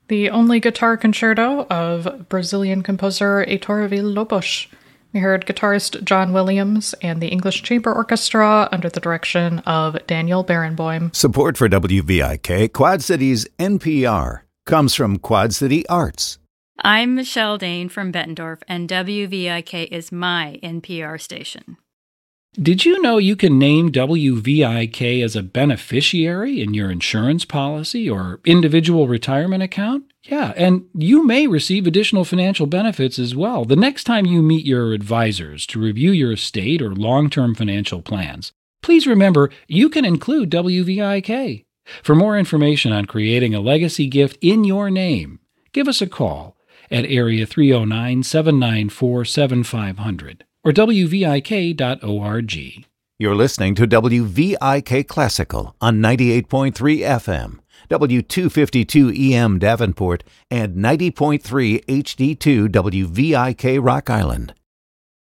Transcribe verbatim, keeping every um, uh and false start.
the only guitar concerto of Brazilian composer Heitor Villa-Lobos. We heard guitarist John Williams and the English Chamber Orchestra under the direction of Daniel Barenboim. Support for W V I K, Quad Cities N P R, comes from Quad City Arts. I'm Michelle Dane from Bettendorf, and W V I K is my N P R station. Did you know you can name W V I K as a beneficiary in your insurance policy or individual retirement account? Yeah, and you may receive additional financial benefits as well the next time you meet your advisors to review your estate or long-term financial plans. Please remember, you can include W V I K. For more information on creating a legacy gift in your name, give us a call at area three oh nine, seven nine four, seven five zero zero or W V I K dot org. You're listening to W V I K Classical on ninety-eight point three F M, W two fifty-two E M Davenport, and ninety point three H D two W V I K Rock Island.